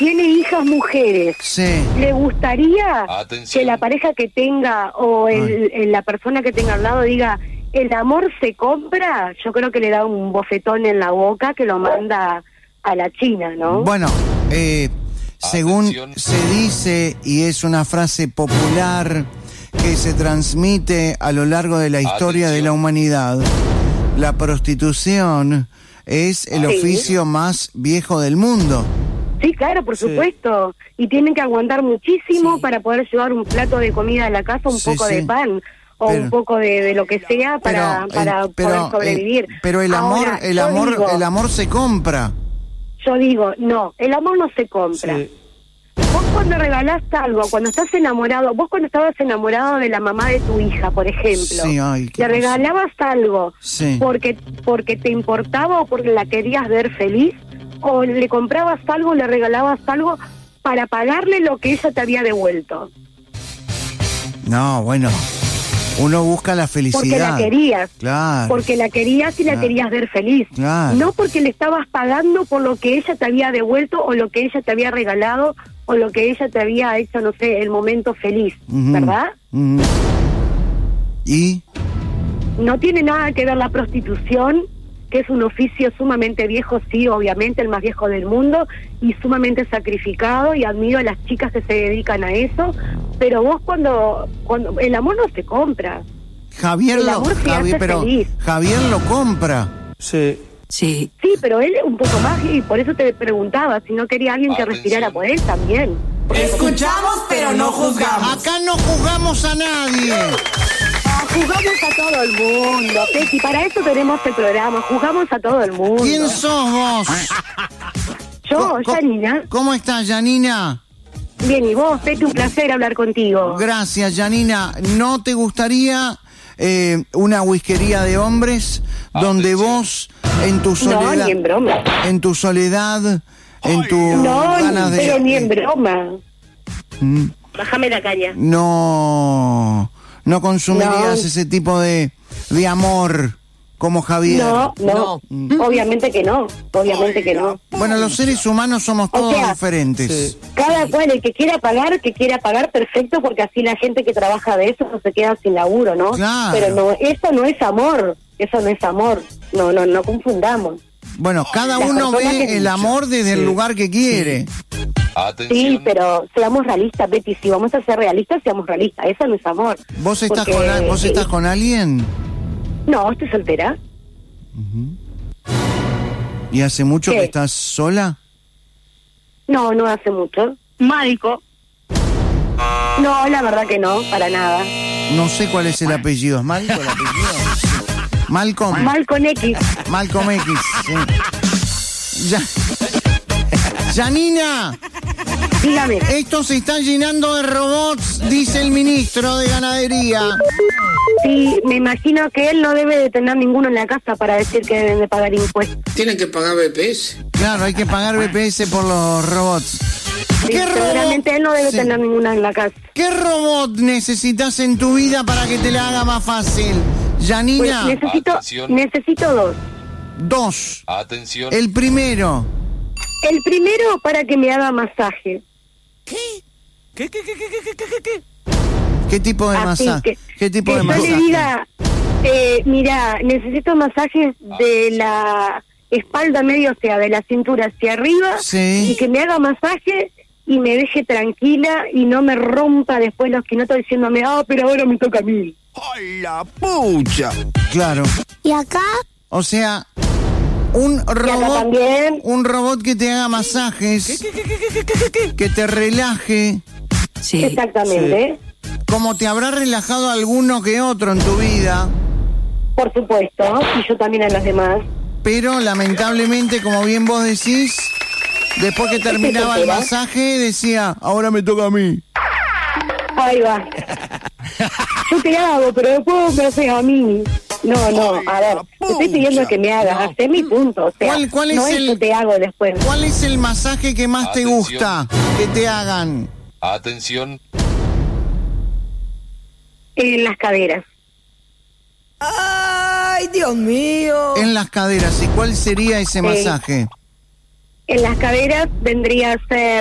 tiene hijas mujeres, Sí. ¿le gustaría Atención. que la pareja que tenga o la persona que tenga al lado diga, el amor se compra? Yo creo que le da un bofetón en la boca que lo manda a la China, ¿no? Bueno, según Atención. se dice, y es una frase popular que se transmite a lo largo de la historia de la humanidad, la prostitución es el Sí. oficio más viejo del mundo. Sí, claro, por supuesto. Y tienen que aguantar muchísimo para poder llevar un plato de comida a la casa, un Sí, poco sí. de pan o Pero- un poco de lo que sea para poder sobrevivir. Pero el amor, Ahora, el yo amor, digo- el amor se compra. Yo digo, no, el amor no se compra. Sí. Vos cuando regalaste algo, cuando estás enamorado, vos cuando estabas enamorado de la mamá de tu hija, por ejemplo, Sí, ay, qué le regalabas algo Sí. porque te importaba o porque la querías ver feliz, o le comprabas algo, le regalabas algo para pagarle lo que ella te había devuelto, No, bueno, uno busca la porque felicidad. la querías. Claro. Porque la querías y la Claro. querías ver feliz. Claro. No porque le estabas pagando por lo que ella te había devuelto o lo que ella te había regalado o lo que ella te había hecho, no sé, el momento feliz, Ujú. ¿verdad? Ujú. ¿Y? No tiene nada que ver la prostitución, que es un oficio sumamente viejo, sí, obviamente, el más viejo del mundo, y sumamente sacrificado, y admiro a las chicas que se dedican a eso, pero vos cuando el amor no se compra. Javier El lo, amor te hace pero feliz. Javier lo compra. Sí. Sí. Sí, pero él un poco más, y por eso te preguntaba si no quería alguien que Atención. respirara por él también. Escuchamos, pero no juzgamos. Acá no juzgamos a nadie. Jugamos a todo el mundo, Peti, para eso tenemos el programa, jugamos a todo el mundo. ¿Quién sos vos? Yo, Co- Janina. ¿Cómo estás, Janina? Bien, y vos, Peti, un placer hablar contigo. Gracias, Janina. ¿No te gustaría una whiskería de hombres donde Atención. vos en tu No, soledad, ni en broma. en tu soledad, en tu No, ganas de pero ni en broma. Mm, Bájame la caña. no consumirías No. ese tipo de amor como Javier. No, obviamente que no, obviamente que no. Bueno, los seres humanos somos O todos sea, diferentes. sí. Cada cual, el que quiera pagar perfecto, porque así la gente que trabaja de eso no se queda sin laburo, ¿no? Claro. Pero no, eso no es amor, no confundamos. Bueno, cada Las uno personas ve que- el amor desde el lugar que quiere. Atención. Sí, pero seamos realistas, Betty, si vamos a ser realistas, seamos realistas, eso no es amor. ¿Vos estás Porque- vos estás con alguien? No, estoy soltera. ¿Y hace mucho ¿Qué? que estás sola? No, no hace mucho. Mágico. No, la verdad que no, para nada. No sé cuál es el apellido. ¿Es Malcolm el apellido? Sí. Malcolm. Mal con X. Malcolm X. Sí. Ya. Janina, Dígame. esto se está llenando de robots, dice el ministro de Ganadería. Sí, me imagino que él no debe de tener ninguno en la casa para decir que deben de pagar impuestos. Tienen que pagar BPS. Claro, hay que pagar BPS por los robots. Sí, seguramente él no debe Sí. tener ninguna en la casa. ¿Qué robot necesitas en tu vida para que te la haga más fácil? Pues Janina, Atención. necesito dos. 2. Atención. El primero. El primero para que me haga masaje. ¿Qué? ¿Qué tipo de Así masaje? ¿Qué tipo que de yo masaje? le diga, mira, necesito masajes de la espalda medio, o sea, de la cintura hacia arriba, Sí. y que me haga masaje y me deje tranquila y no me rompa después los quinotos diciéndome, pero ahora me toca a mí. ¡Ay, la pucha! Claro. ¿Y acá? O sea, un Y acá robot, también. un robot que te haga masajes, que te relaje, Sí. Exactamente, como te habrá relajado alguno que otro en tu vida, por supuesto, y yo también a los demás. pero lamentablemente, como bien vos decís, después que terminaba el soltera. masaje, decía, ahora me toca a mí. Ahí va. Yo te hago, pero después me haces a mí. No, a ver, te estoy pidiendo que me hagas, hacé mi punto, o sea, ¿Cuál es no es el- que te hago después. ¿Cuál es el masaje que más te Atención. gusta que te hagan? Atención. En las caderas. ¡Ay, Dios mío! En las caderas. ¿Y cuál sería ese masaje? En las caderas vendría a ser